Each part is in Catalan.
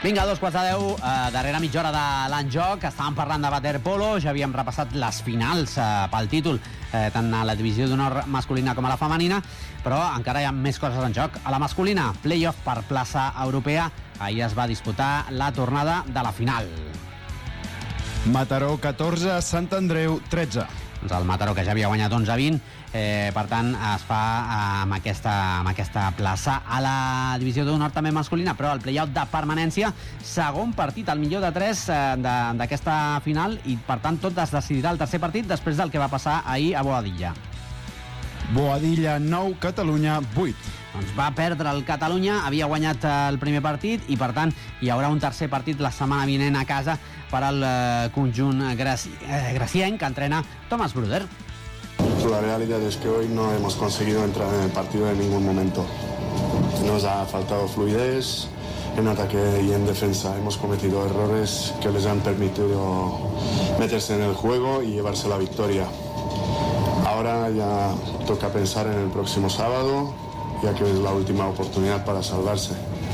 Vinga, 2:45, darrera mitja hora de l'enjoc. Estàvem parlant de waterpolo, ja havíem repassat les finals pel títol, tant a la divisió d'honor masculina com a la femenina, però encara hi ha més coses en joc. A la masculina, play-off per plaça europea. Ahir es va disputar la tornada de la final. Mataró 14, Sant Andreu 13. Doncs el Mataró, que ja havia guanyat 11-20, per tant es fa amb aquesta plaça. A la divisió d'honor també masculina, però el play-out de permanència, segon partit, el millor de 3 d'aquesta final, i per tant tot es decidirà el tercer partit després del que va passar ahir a Boadilla. Boadilla 9, Catalunya 8. Doncs va perdre el Catalunya, havia guanyat el primer partit i per tant hi haurà un tercer partit la setmana vinent a casa per al conjunt gracienc que entrena Thomas Bruder. La realidad es que hoy no hemos conseguido entrar en el partido en ningún momento. Nos ha faltado fluidez en ataque y en defensa. Hemos cometido errores que les han permitido meterse en el juego y llevarse la victoria. Ahora ya toca pensar en el próximo sábado, ya que es la última oportunidad para salvarse.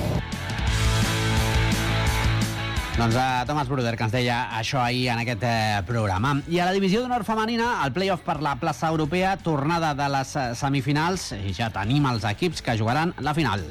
Doncs Thomas Bruder, que ens deia això ahir en aquest programa. I a la divisió d'honor femenina, el play-off per la plaça europea, tornada de les semifinals, i ja tenim els equips que jugaran la final.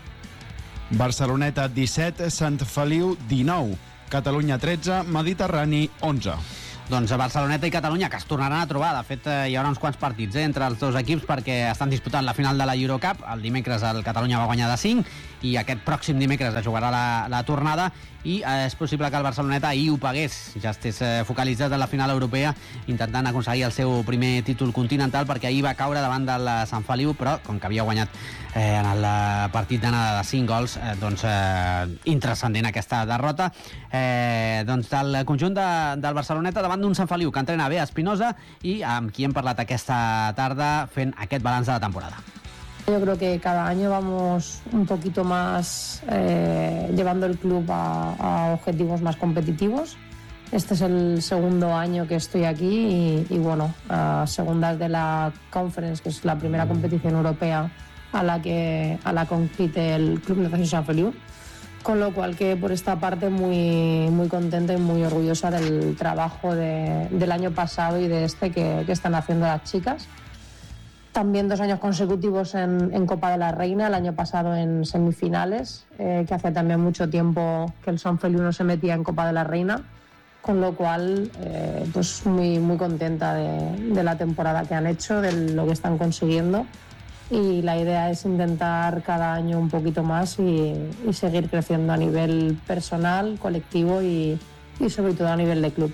Barceloneta 17, Sant Feliu 19, Catalunya 13, Mediterrani 11. Doncs Barceloneta i Catalunya, que es tornaran a trobar. De fet, hi haurà uns quants partits entre els dos equips perquè estan disputant la final de la Eurocup. El dimecres el Catalunya va guanyar de 5 i aquest pròxim dimecres es jugarà la tornada, i és possible que el Barceloneta ahir ho pagués, ja estés focalitzat en la final europea, intentant aconseguir el seu primer títol continental, perquè ahir va caure davant del Sant Feliu, però com que havia guanyat en el partit d'anada de 5 gols, doncs intranscendent aquesta derrota. Doncs del conjunt del Barceloneta davant d'un Sant Feliu que entrena bé Espinosa i amb qui hem parlat aquesta tarda fent aquest balanç de la temporada. Yo creo que cada año vamos un poquito más llevando el club a objetivos más competitivos. Este es el segundo año que estoy aquí y bueno, a segundas de la Conference, que es la primera competición europea a la que compite el Club Natació Sant Feliu. Con lo cual que por esta parte muy contenta y muy orgullosa del trabajo del año pasado y de este que están haciendo las chicas. También 2 años consecutivos en Copa de la Reina, el año pasado en semifinales, que hace también mucho tiempo que el Sant Feliu no se metía en Copa de la Reina, con lo cual pues muy contenta de la temporada que han hecho, de lo que están consiguiendo, y la idea es intentar cada año un poquito más y seguir creciendo a nivel personal, colectivo y sobre todo a nivel de club.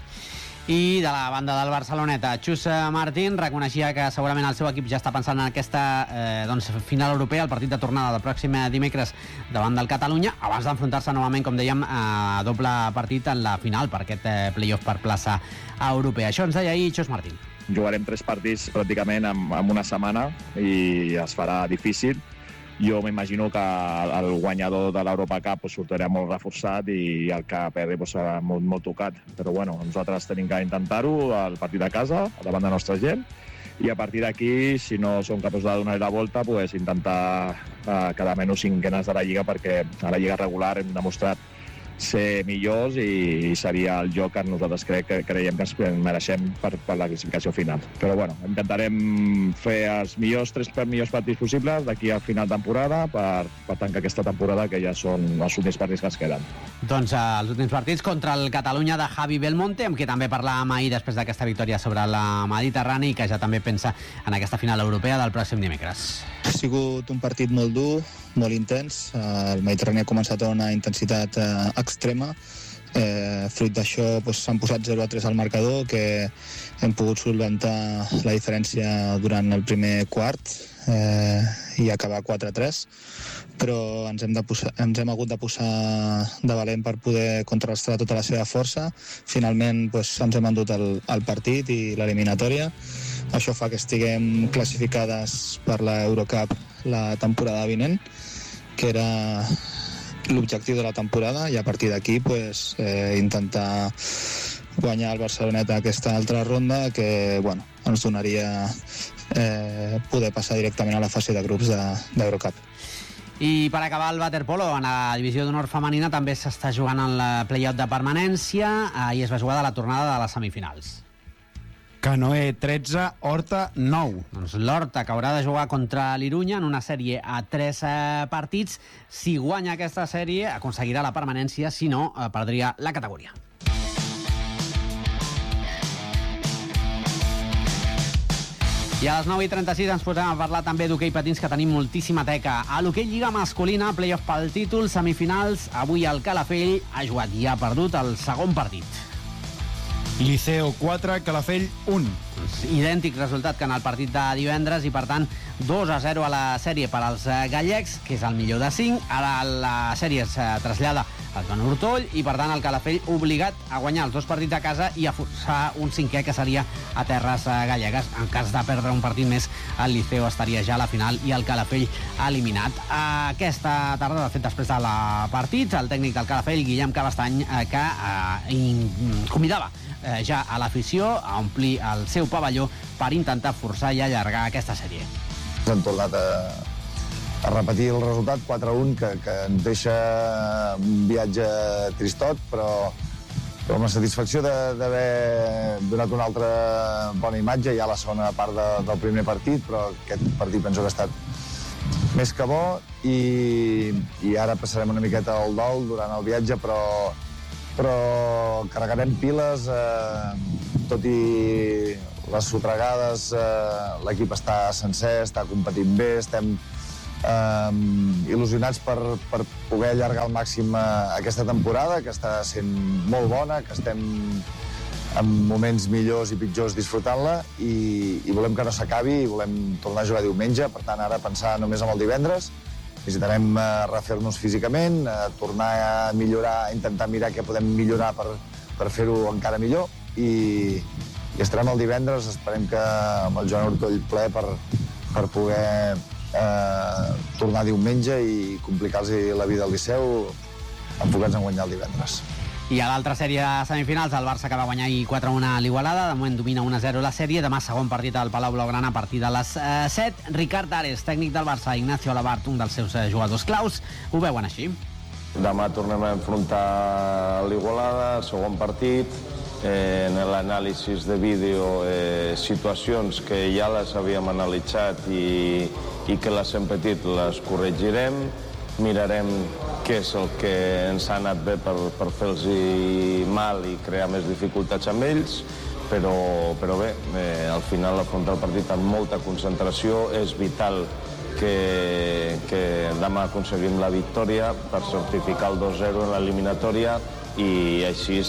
I de la banda del Barceloneta, Xus Martín reconeixia que segurament el seu equip ja està pensant en aquesta final europea, el partit de tornada del pròxim dimecres davant del Catalunya, abans d'enfrontar-se novament, com dèiem, a doble partit en la final per aquest play-off per plaça europea. Això ens deia ahir Xus Martín. Jugarem 3 partits pràcticament en una setmana i es farà difícil. Jo m'imagino que el guanyador de l'Europa Cup sortirà molt reforçat i el que perdi serà molt tocat. Però bueno, nosaltres tenim que intentar-ho al partit de casa, davant de la nostra gent, i a partir d'aquí, si no som capaços de donar la volta, intentar quedar menys 5enes de la Lliga, perquè a la Lliga regular hem demostrat ser millors i seria el joc que nosaltres creiem que ens mereixem per la classificació final. Però bueno, intentarem fer els 3 millors partits possibles d'aquí al final de temporada per tancar aquesta temporada, que ja són els últims partits que ens queden. Doncs els últims partits contra el Catalunya de Javi Belmonte, amb qui també parlàvem ahir després d'aquesta victòria sobre la Mediterrani, i que ja també pensa en aquesta final europea del pròxim dimecres. Ha sigut un partit molt dur, molt intens. El Mediterrani ha començat a una intensitat extrema. Fruit d'això s'han posat 0-3 al marcador, que hem pogut solventar la diferència durant el primer quart i acabar 4-3, però ens hem hagut de posar de valent per poder contrarrestar tota la seva força. Finalment ens hem endut el partit i l'eliminatòria. Això fa que estiguem classificades per la Eurocup la temporada vinent, que era l'objectiu de la temporada, i a partir d'aquí intentar guanyar el Barceloneta aquesta altra ronda, que ens donaria poder passar directament a la fase de grups d'Eurocup. I per acabar el waterpolo, en la divisió d'honor femenina també s'està jugant el play-off de permanència. Ahir es va jugar de la tornada de les semifinals. Canoe 13, Horta 9. Doncs l'Horta, que haurà de jugar contra l'Irunya en una sèrie a 3 partits. Si guanya aquesta sèrie, aconseguirà la permanència, si no, perdria la categoria. I a les 9:36 ens posem a parlar també d'hoquei patins, que tenim moltíssima teca. A l'hoquei lliga masculina, play-off pel títol, semifinals. Avui el Calafell ha jugat i ha perdut el segon partit. Liceo 4, Calafell 1. Idèntic resultat que en el partit de divendres i, per tant, 2-0 a la sèrie per als gallecs, que és el millor de 5. Ara la sèrie es trasllada al Joan Ortoll i, per tant, el Calafell obligat a guanyar els 2 partits a casa i a forçar un 5è, que seria a terres gallegues. En cas de perdre un partit més, el Liceo estaria ja a la final i el Calafell eliminat. Aquesta tarda, de fet, després de la partit, el tècnic del Calafell, Guillem Cabestany, que convidava ja a l'afició a omplir el seu pavelló per intentar forçar i allargar aquesta sèrie. Hem tornat a repetir el resultat 4-1, que ens deixa un viatge tristot, però amb la satisfacció d'haver donat una altra bona imatge ja a la segona part del primer partit, però aquest partit penso que ha estat més que bo i ara passarem una miqueta al dol durant el viatge, però carregarem piles, tot i les sotregades, l'equip està sencer, està competint bé, estem il·lusionats per poder allargar al màxim aquesta temporada, que està sent molt bona, que estem en moments millors i pitjors disfrutant-la i volem que no s'acabi i volem tornar a jugar diumenge. Per tant, ara pensar només en el divendres. Necessitarem refer-nos físicament, tornar a millorar, intentar mirar què podem millorar per fer-ho encara millor i estarem el divendres, esperem que amb el Joan Ortoll ple per poder tornar diumenge i complicar-los la vida al Liceu enfocats en guanyar el divendres. I a l'altra sèrie de semifinals, el Barça, que va guanyar 4-1 a l'Igualada, de moment domina 1-0 la sèrie. Demà segon partit al Palau Blaugrana a partir de les 7. Ricard Ares, tècnic del Barça, Ignacio Alabart, un dels seus jugadors claus, ho veuen així. Demà tornem a enfrontar l'Igualada, el segon partit. En l'anàlisi de vídeo, situacions que ja les havíem analitzat i que les hem patit les corregirem. Mirarem què és el que ens ha anat bé per fer-los mal i crear més dificultats amb ells, però bé, al final afrontar el partit amb molta concentració. És vital que demà aconseguim la victòria per certificar el 2-0 en l'eliminatòria i així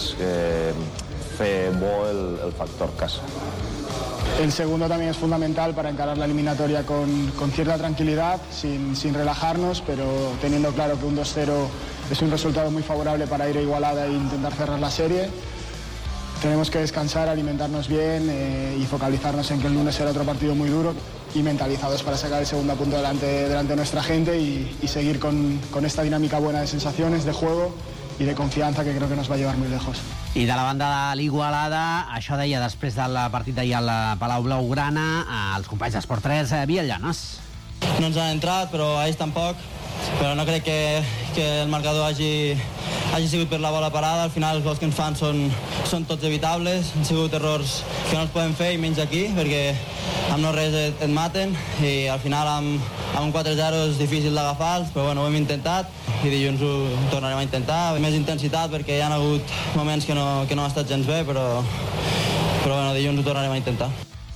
fer bo el factor casa. El segundo también es fundamental para encarar la eliminatoria con cierta tranquilidad, sin relajarnos, pero teniendo claro que un 2-0 es un resultado muy favorable para ir a Igualada e intentar cerrar la serie. Tenemos que descansar, alimentarnos bien y focalizarnos en que el lunes será otro partido muy duro y mentalizados para sacar el segundo punto delante de nuestra gente y seguir con esta dinámica buena de sensaciones, de juego i de confiança, que crec que nos va a llevar muy lejos. I de la banda de l'Igualada, això deia després del partit d'ahir al Palau Blaugrana, els companys d'Esport 3, Biel Llanos. No ens han entrat, però ells tampoc. Però no crec que el marcador hagi sigut per la bola parada. Al final els gols que ens fan són tots evitables. Han sigut errors que no els podem fer, i menys aquí, perquè amb no res et maten. I al final amb un 4-0 és difícil d'agafar, però bueno, ho hem intentat i dilluns ho tornarem a intentar. Més intensitat, perquè hi ha hagut moments que no ha estat gens bé, però bueno, dilluns ho tornarem a intentar.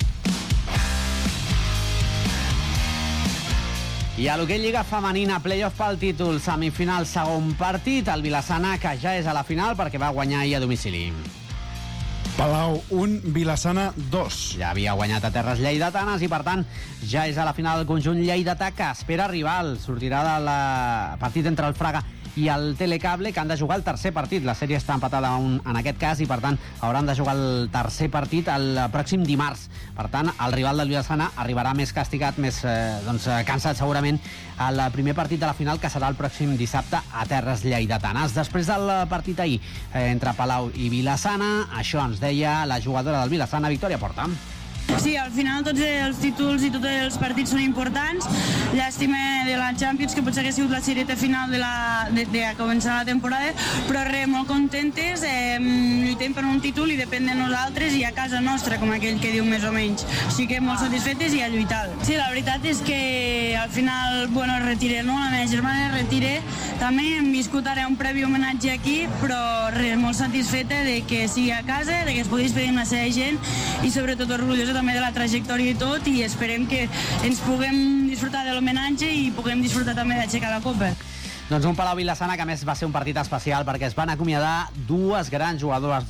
I a l'hoquei Lliga Femenina, play-off pel títol, semifinal, segon partit, el Vilassana, que ja és a la final perquè va guanyar ahir a domicili. Palau 1, Vilassana 2. Ja havia guanyat a terres lleidatanes i, per tant, ja és a la final el conjunt lleidatà, que espera rival. Sortirà del partit entre el Fraga i el Telecable, que han de jugar el tercer partit. La sèrie està empatada en aquest cas i, per tant, hauran de jugar el tercer partit el pròxim dimarts. Per tant, el rival del Vilassana arribarà més castigat, més cansat segurament, al primer partit de la final, que serà el pròxim dissabte a terres lleidatanes. Després del partit ahir entre Palau i Vilassana, això ens deia la jugadora del Vilassana, Victòria Porta. Sí, al final tots els títols i tots els partits són importants. Llàstima de la Champions, que potser hagués sigut la serieta final de començar la temporada, però molt contentes, lluitem per un títol i depèn de nosaltres i a casa nostra, com aquell que diu més o menys. Així que molt satisfetes i a lluitar. Sí, la veritat és que al final, bueno, retire, no? La meva germana retire. També hem viscut ara un previ homenatge aquí, però molt satisfeta de que sigui a casa, de que es pugui despedir amb la seva gent i sobretot orgullosa també de la trajectòria i tot, i esperem que ens puguem disfrutar de l'homenatge i puguem disfrutar també d'aixecar la copa. Doncs un Palau Vilassana que a més va ser un partit especial perquè es van acomiadar dues grans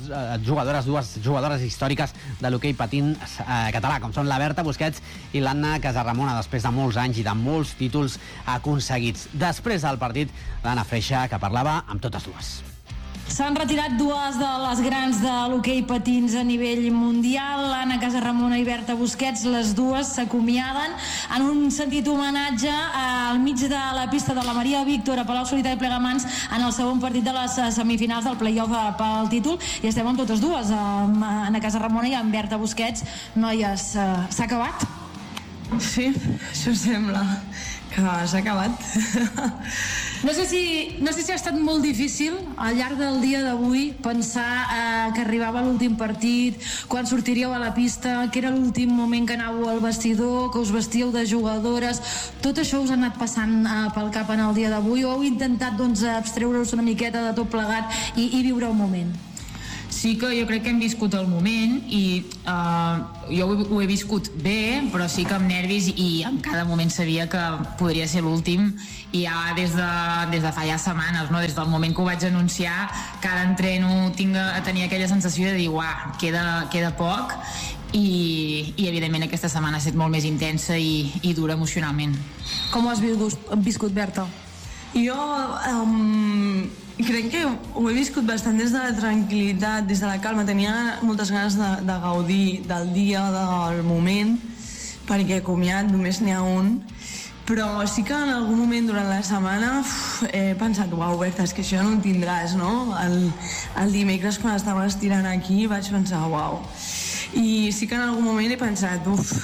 jugadores històriques de l'hoquei patins català, com són la Berta Busquets i l'Anna Casarramona, després de molts anys i de molts títols aconseguits. Després del partit, l'Anna Freixa, que parlava amb totes dues. S'han retirat dues de les grans de l'hoquei patins a nivell mundial. Anna Casarramona i Berta Busquets, les dues s'acomiaden en un sentit homenatge al mig de la pista de la Maria Víctor a Palau-solità i Plegamans en el segon partit de les semifinals del play-off pel títol, i estem amb totes dues, amb Anna Casarramona i amb Berta Busquets. Noies, s'ha acabat? Sí, això sembla que s'ha acabat. No sé si ha estat molt difícil al llarg del dia d'avui pensar que arribava l'últim partit, quan sortiríeu a la pista, que era l'últim moment que anàveu al vestidor, que us vestíeu de jugadores. Tot això us ha anat passant pel cap en el dia d'avui, o heu intentat abstreure-us una miqueta de tot plegat i viure un moment? Sí que jo crec que hem viscut el moment i jo ho he viscut bé, però sí que amb nervis, i en cada moment sabia que podria ser l'últim, i ja des de fa ja setmanes, no? Des del moment que ho vaig anunciar, cada entreno tenia aquella sensació de dir uah, queda poc, i evidentment aquesta setmana ha estat molt més intensa i dura emocionalment. Com ho has viscut, Berta? Jo crec que ho he viscut bastant des de la tranquil·litat, des de la calma. Tenia moltes ganes de gaudir del dia, del moment, perquè comiat només n'hi ha un, però sí que en algun moment durant la setmana he pensat, uau, Berta, és que això no ho tindràs, no? El dimecres, quan estava estirant aquí, vaig pensar, uau. I sí que en algun moment he pensat,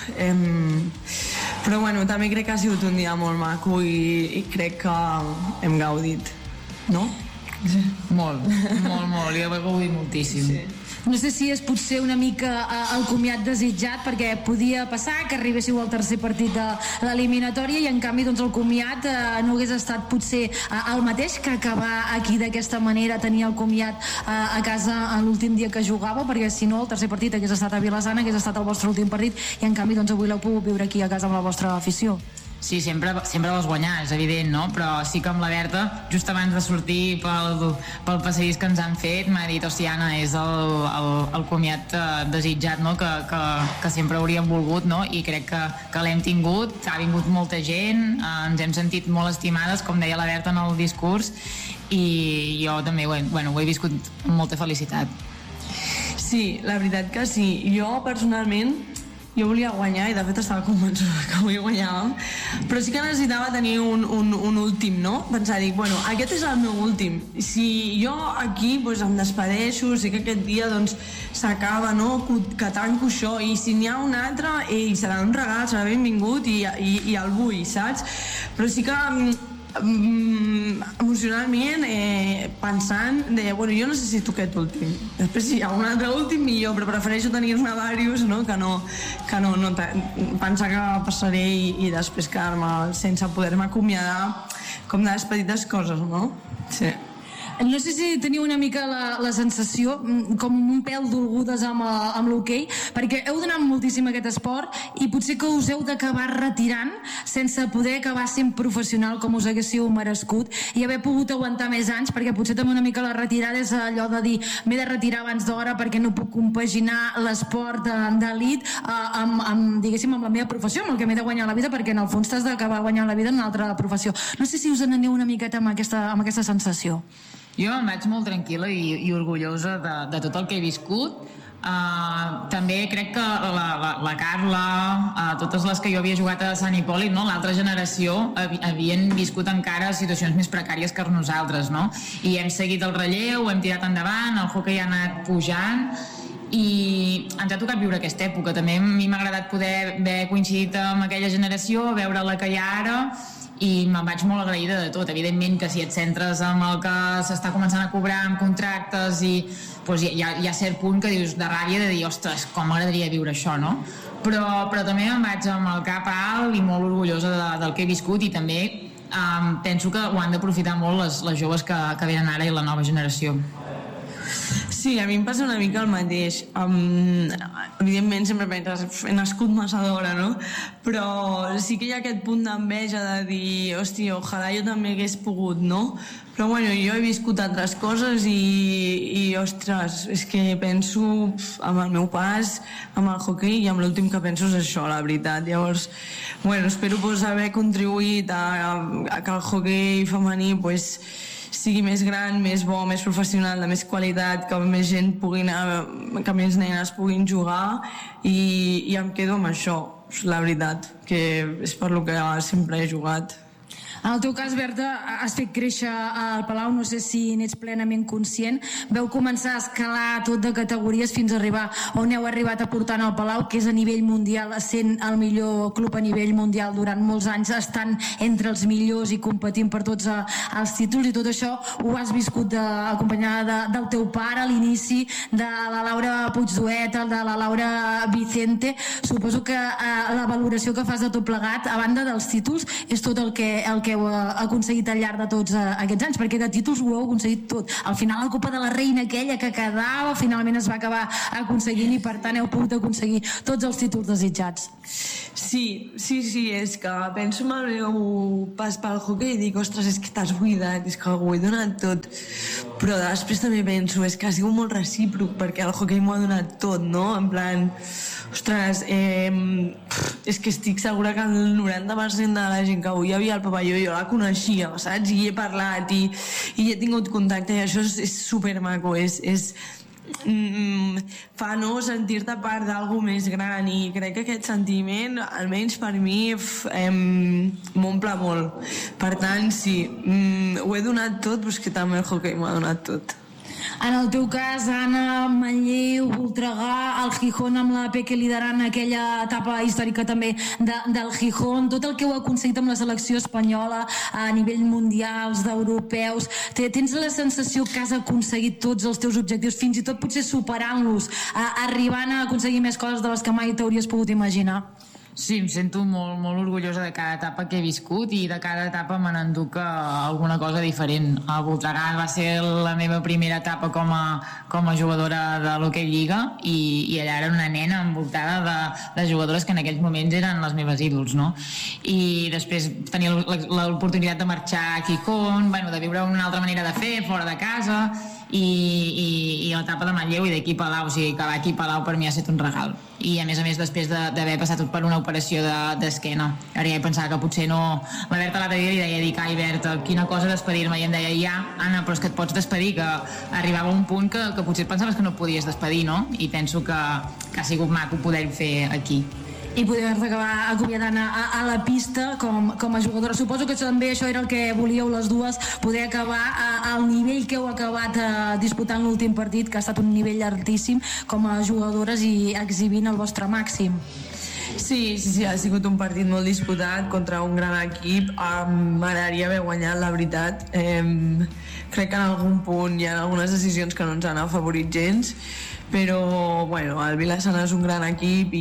però bueno, també crec que ha sigut un dia molt maco i crec que hem gaudit, no? Sí. Molt, jo he gaudit moltíssim. Sí. No sé si és potser una mica el comiat desitjat, perquè podia passar que arribéssiu al tercer partit de l'eliminatòria i en canvi el comiat no hagués estat potser el mateix que acabar aquí d'aquesta manera, tenir el comiat a casa l'últim dia que jugava, perquè si no el tercer partit hagués estat a Vilassana, hagués estat el vostre últim partit, i en canvi avui l'heu pogut viure aquí a casa amb la vostra afició. Sí, sempre vols guanyar, és evident, no? Però sí que amb la Berta, just abans de sortir pel passadís que ens han fet, m'ha dit, hòstia, Anna, és el comiat desitjat, no? Que sempre hauríem volgut, no? I crec que l'hem tingut, ha vingut molta gent, ens hem sentit molt estimades, com deia la Berta en el discurs, i jo també ho he viscut amb molta felicitat. Sí, la veritat que sí. Jo, personalment, jo volia guanyar i de fet estava convençuda que avui guanyàvem, però sí que necessitava tenir un últim, no? Pensar, dic, bueno, aquest és el meu últim. Si jo aquí em despedeixo, sé que aquest dia s'acaba, no? Que tanco això, i si n'hi ha un altre, serà un regal, serà benvingut i el vull, saps? Però sí que emocionalment pensant bueno, jo necessito aquest últim, després si hi ha un altre últim millor, però prefereixo tenir-ne diversos, no? Que no pensar que passaré i després quedar-me sense poder-me acomiadar com de les petites coses, no? Sí. No sé si teniu una mica la sensació com un pèl dolgudes amb l'hoquei, perquè heu donat moltíssim aquest esport i potser que us heu d'acabar retirant sense poder acabar sent professional com us haguéssiu merescut i haver pogut aguantar més anys, perquè potser també una mica la retirada és allò de dir m'he de retirar abans d'hora perquè no puc compaginar l'esport d'elit amb la meva professió, amb el que m'he de guanyar la vida, perquè en el fons t'has d'acabar guanyant la vida en una altra professió. No sé si us n'aneu una miqueta amb aquesta sensació. Jo em vaig molt tranquil·la i orgullosa de tot el que he viscut. També crec que la Carla, totes les que jo havia jugat a Sant Hipòlit, no? L'altra generació havien viscut encara situacions més precàries que nosaltres, no? I hem seguit el relleu, hem tirat endavant, el hoquei ha anat pujant i ens ha tocat viure aquesta època. També a mi m'ha agradat poder haver coincidit amb aquella generació, veure la que hi ha ara, i me'n vaig molt agraïda de tot. Evidentment que si et centres amb el que s'està començant a cobrar amb contractes i doncs hi ha cert punt que dius de ràbia de dir, ostres, com m'agradaria viure això, no? Però també me'n vaig amb el cap alt i molt orgullosa del que he viscut, i també penso que ho han d'aprofitar molt les joves que venen ara i la nova generació. Sí, a mi em passa una mica el mateix. Evidentment sempre penses, he nascut massa d'hora, no? Però sí que hi ha aquest punt d'enveja de dir, hòstia, ojalà jo també hagués pogut, no? Però bueno, jo he viscut altres coses i ostres, és que penso amb el meu pas, amb el hoquei, i amb l'últim que penso és això, la veritat. Llavors, bueno, espero haver contribuït a que el hoquei femení sigui més gran, més bo, més professional, de més qualitat, que més gent pugui anar, que més nenes puguin jugar, i em quedo amb això, la veritat, que és per lo que sempre he jugat. En el teu cas, Berta, has fet créixer al Palau, no sé si n'ets plenament conscient. Veu començar a escalar tot de categories fins a arribar on heu arribat a portar al Palau, que és a nivell mundial, sent el millor club a nivell mundial durant molts anys, estant entre els millors i competint per tots els títols, i tot això ho has viscut acompanyada del teu pare a l'inici, de la Laura Puigduet, de la Laura Vicente. Suposo que la valoració que fas de tot plegat, a banda dels títols, és tot el que heu aconseguit al llarg de tots aquests anys, perquè de títols ho heu aconseguit tot. Al final la Copa de la Reina aquella que quedava, finalment es va acabar aconseguint, i per tant heu pogut aconseguir tots els títols desitjats. Sí, és que penso en el meu pas pel hoquei i dic, ostres, és que t'has buidat, és que ho he donat tot, però després també penso, és que ha sigut molt recíproc, perquè el hoquei m'ho ha donat tot, no? En plan, ostres, és que estic segura que el 90% de la gent que avui hi havia al pavelló jo la coneixia, saps? I he parlat i he tingut contacte, i això és supermaco, fa no sentir-te part d'algú més gran, i crec que aquest sentiment, almenys per mi, m'omple molt. Per tant, sí, ho he donat tot, però és que també el hoquei m'ha donat tot. En el teu cas, Anna, Manlleu, Voltregà, el Gijón amb la Peque liderant aquella etapa històrica també del Gijón, tot el que heu aconseguit amb la selecció espanyola a nivell mundials, d'europeus, tens la sensació que has aconseguit tots els teus objectius, fins i tot potser superant-los, arribant a aconseguir més coses de les que mai t'hauries pogut imaginar? Sí, em sento molt, molt orgullosa de cada etapa que he viscut, i de cada etapa me n'enduc alguna cosa diferent. El Voltregà va ser la meva primera etapa com a jugadora de l'Hockey Lliga, i allà era una nena envoltada de jugadores que en aquells moments eren les meves ídols, no? I després tenia l'oportunitat de marxar a Gijón, de viure una altra manera de fer fora de casa, i l'etapa de Manlleu i d'aquí Palau, o sigui, acabar aquí Palau per mi ha estat un regal. I a més després d'haver passat per una operació d'esquena, ara ja pensava que potser no, la Berta l'altre dia li deia, ai Berta, quina cosa despedir-me, i em deia, ja, Anna, però és que et pots despedir, que arribava un punt que potser et pensaves que no podies despedir, no? I penso que ha sigut maco poder-ho fer aquí. I poder-te acabar acomiadant a la pista com a jugadora. Suposo que també això era el que volíeu les dues, poder acabar al nivell que heu acabat disputant l'últim partit, que ha estat un nivell altíssim com a jugadores i exhibint el vostre màxim. Sí, ha sigut un partit molt disputat contra un gran equip. M'agradaria haver guanyat, la veritat. Crec que en algun punt hi ha algunes decisions que no ens han afavorit gens, però bueno, el Vilassana és un gran equip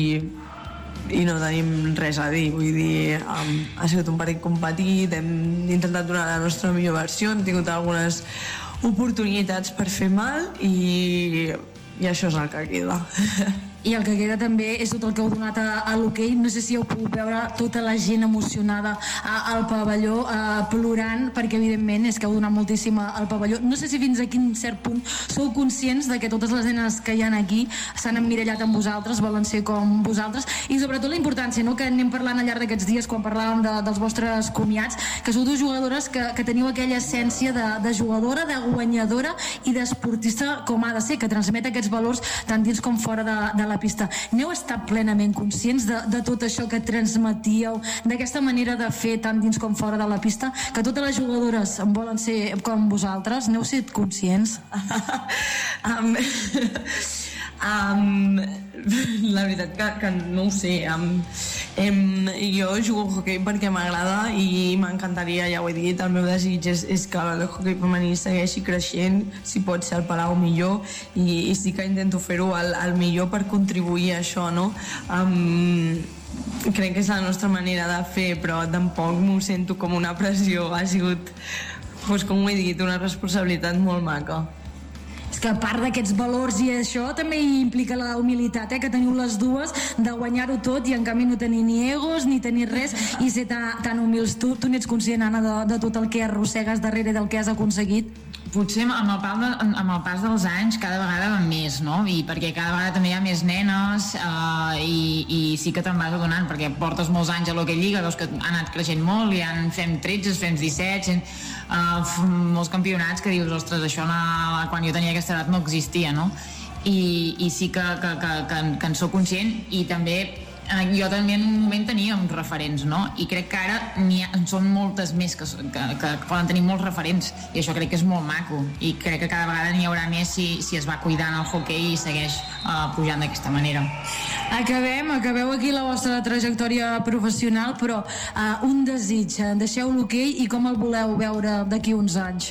i no tenim res a dir, vull dir, ha sigut un partit competit, hem intentat donar la nostra millor versió, hem tingut algunes oportunitats per fer mal, i això és el que queda. I el que queda també és tot el que heu donat a l'hoquei. No sé si heu pogut veure tota la gent emocionada al pavelló, plorant, perquè evidentment és que heu donat moltíssim al pavelló. No sé si fins a quin cert punt sou conscients de que totes les nenes que hi ha aquí s'han emmirallat amb vosaltres, volen ser com vosaltres, i sobretot la importància, no?, que anem parlant al llarg d'aquests dies quan parlàvem dels vostres comiats, que sou dues jugadores que teniu aquella essència de jugadora, de guanyadora i d'esportista com ha de ser, que transmet aquests valors tant dins com fora de la pista. N'heu estat plenament conscients de tot això que transmetíeu, d'aquesta manera de fer tant dins com fora de la pista, que totes les jugadores volen ser com vosaltres? N'heu set conscients? La veritat que no ho sé. Jo jugo al hoquei perquè m'agrada i m'encantaria, ja ho he dit, el meu desig és que el hoquei femení segueixi creixent, si pot ser al Palau millor, i sí que intento fer-ho el millor per contribuir a això, no? Crec que és la nostra manera de fer, però tampoc m'ho sento com una pressió. Ha sigut, com ho he dit, una responsabilitat molt maca. És que a part d'aquests valors i això també hi implica la humilitat, que teniu les dues, de guanyar-ho tot i en canvi no tenir ni egos ni tenir res i ser tan humils. Tu n'ets conscient, Anna, de tot el que arrossegues darrere del que has aconseguit? Potser amb el pas dels anys cada vegada va més, no? I perquè cada vegada també hi ha més nenes i sí que te'n vas adonant, perquè portes molts anys a l'Hockey Lliga, veus que ha anat creixent molt i fem 13, fem 17, molts campionats que dius, ostres, això quan jo tenia aquesta edat no existia, no? I sí que en soc conscient, i també jo també en un moment tenia uns referents, no? I crec que ara en són moltes més que poden tenir molts referents, i això crec que és molt maco, i crec que cada vegada n'hi haurà més si es va cuidant el hoquei i segueix pujant d'aquesta manera. Acabeu aquí la vostra trajectòria professional, però un desig, deixeu l'hoquei i com el voleu veure d'aquí uns anys?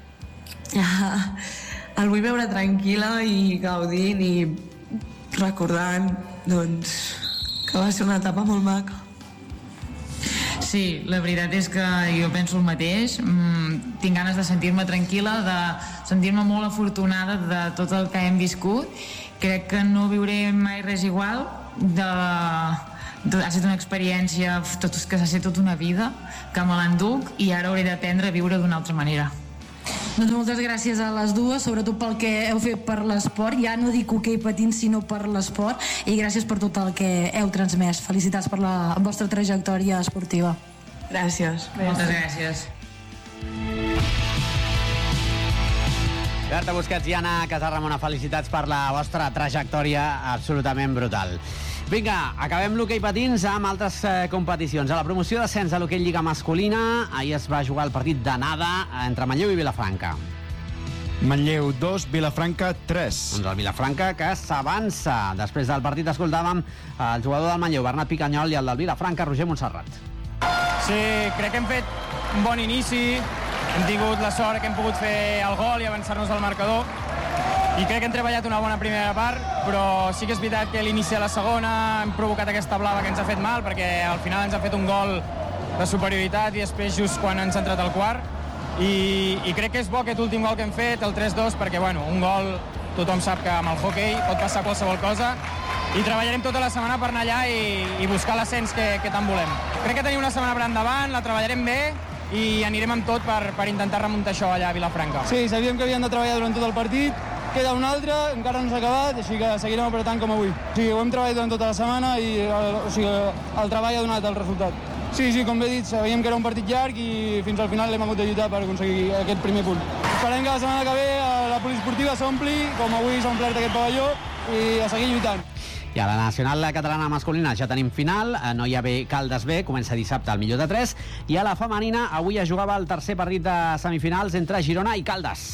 El vull veure tranquil·la i gaudint i recordant, doncs, que va ser una etapa molt maca. Sí, la veritat és que jo penso el mateix. Tinc ganes de sentir-me tranquil·la, de sentir-me molt afortunada de tot el que hem viscut. Crec que no viuré mai res igual. Ha estat una experiència que s'ha estat tota una vida, que me l'enduc, i ara hauré d'aprendre a viure d'una altra manera. Doncs moltes gràcies a les dues, sobretot pel que heu fet per l'esport. Ja no dic hoquei patins, sinó per l'esport, i gràcies per tot el que heu transmès. Felicitats per la vostra trajectòria esportiva. Gràcies. Moltes gràcies. Berta Busquets i Anna Casarramona, felicitats per la vostra trajectòria absolutament brutal. Vinga, acabem l'hoquei patins amb altres competicions. A la promoció d'ascens a l'hoquei Lliga masculina, ahir es va jugar el partit d'anada entre Manlleu i Vilafranca. Manlleu 2, Vilafranca 3. Doncs el Vilafranca que s'avança. Després del partit escoltàvem el jugador del Manlleu, Bernat Picanyol, i el del Vilafranca, Roger Montserrat. Sí, crec que hem fet un bon inici, hem tingut la sort que hem pogut fer el gol i avançar-nos al marcador, i crec que hem treballat una bona primera part, però sí que és veritat que a l'inici de la segona hem provocat aquesta blava que ens ha fet mal, perquè al final ens ha fet un gol de superioritat i després just quan ens ha entrat el quart, i crec que és bo aquest últim gol que hem fet, el 3-2, perquè bueno, un gol tothom sap que amb el hoquei pot passar qualsevol cosa, i treballarem tota la setmana per anar allà i buscar l'ascens que tant volem. Crec que tenim una setmana per endavant, la treballarem bé i anirem amb tot per intentar remuntar això allà a Vilafranca. Sí, sabíem que havíem de treballar durant tot el partit, queda un altre, encara no s'ha acabat, així que seguirem apretant com avui. Sí, ho hem treballat durant tota la setmana i el treball ha donat el resultat. Sí, com bé dit, sabíem que era un partit llarg i fins al final l'hem hagut de lluitar per aconseguir aquest primer punt. Esperem que la setmana que ve la poliesportiva s'ompli, com avui s'ha omplert aquest pavelló, i a seguir lluitant. I a la nacional catalana masculina ja tenim final, no hi ha bé Caldes B, comença dissabte al millor de 3, i a la femenina avui es jugava el tercer partit de semifinals entre Girona i Caldes.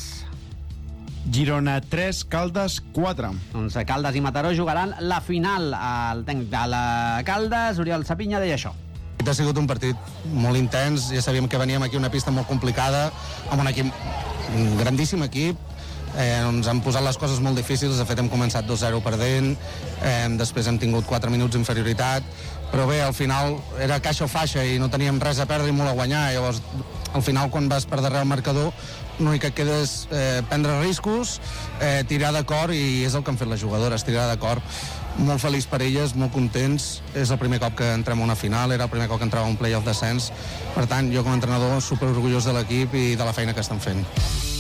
Girona 3, Caldes 4. Doncs Caldes i Mataró jugaran la final. El tècnic de la Caldes, Oriol Sapinya, deia això. Ha sigut un partit molt intens, ja sabíem que veníem aquí una pista molt complicada, amb un grandíssim equip, ens han posat les coses molt difícils, de fet hem començat 2-0 perdent, després hem tingut 4 minuts d'inferioritat, però bé, al final era caixa o faixa i no teníem res a perdre i molt a guanyar, llavors al final quan vas per darrere el marcador l'únic que queda és prendre riscos, tirar de cor, i és el que han fet les jugadores, tirar de cor. Molt feliç per elles, molt contents, és el primer cop que entrem a una final, era el primer cop que entrava a un play-off d'ascens, per tant jo com a entrenador super orgullós de l'equip i de la feina que estan fent.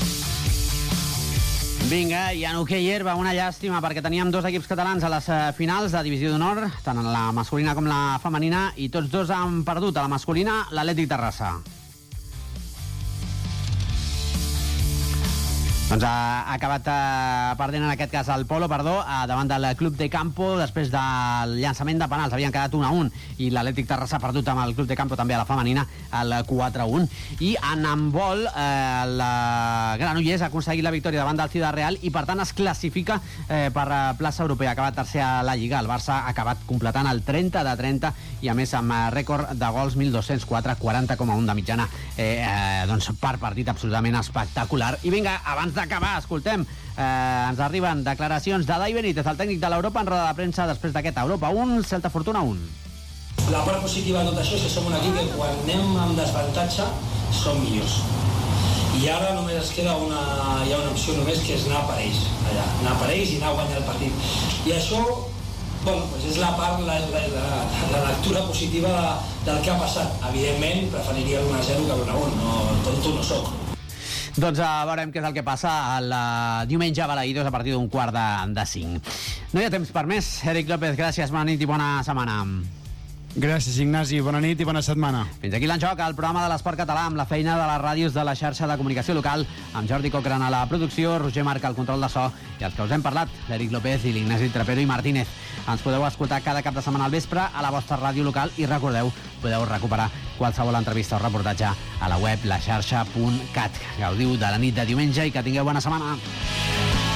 Vinga, i en hoquei herba una llàstima perquè teníem dos equips catalans a les finals de Divisió d'Honor, tant en la masculina com la femenina, i tots dos han perdut. A la masculina, l'Atlètic Terrassa. Doncs ha acabat perdent en aquest cas el Polo, davant del Club de Campo després del llançament de penals. Havien quedat 1-1 i l'Atlètic Terrassa ha perdut amb el Club de Campo també a la femenina el 4-1. I en handbol el Granollers ha aconseguit la victòria davant del Ciudad Real i per tant es classifica per plaça europea. Ha acabat tercer a la Lliga. El Barça ha acabat completant el 30 de 30 i a més amb rècord de gols 1.204, 40,1 de mitjana doncs per partit, absolutament espectacular. I vinga, abans d'acabar, escoltem, ens arriben declaracions de Dai Benítez, el tècnic de l'Europa, en roda de premsa després d'aquest Europa 1, Celta Fortuna 1. La part positiva de tot això és que som un equip que quan anem amb desavantatge som millors. I ara només es queda hi ha una opció només, que és anar per ells, anar per ells i anar a guanyar el partit. I això, és la part, la lectura positiva del que ha passat. Evidentment, preferiria l'1-0 que l'1-1, tonto no soc. Doncs veurem què és el que passa el diumenge a Balaïdos a partir d'un 4:45. No hi ha temps per més. Eric López, gràcies, bona nit i bona setmana. Gràcies, Ignasi. Bona nit i bona setmana. Fins aquí l'Enjoc, el programa de l'esport català amb la feina de les ràdios de la xarxa de comunicació local, amb Jordi Cochran a la producció, Roger Marc al control de so i els que us hem parlat, l'Eric López i l'Ignasi Trapero i Martínez. Ens podeu escoltar cada cap de setmana al vespre a la vostra ràdio local i recordeu, podeu recuperar qualsevol entrevista o reportatge a la web laxarxa.cat. Gaudiu de la nit de diumenge i que tingueu bona setmana.